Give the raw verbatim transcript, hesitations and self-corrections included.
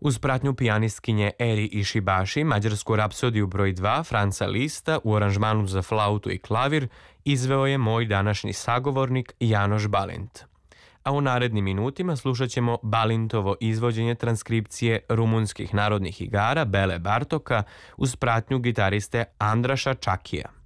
Uz pratnju pijanistkinje Eri Ishibashi, mađarsku rapsodiju broj dva Franca Lista u aranžmanu za flautu i klavir izveo je moj današnji sagovornik Janoš Balint. A u narednim minutima slušat ćemo Balintovo izvođenje transkripcije rumunskih narodnih igara Bele Bartoka uz pratnju gitariste Andraša Čakija.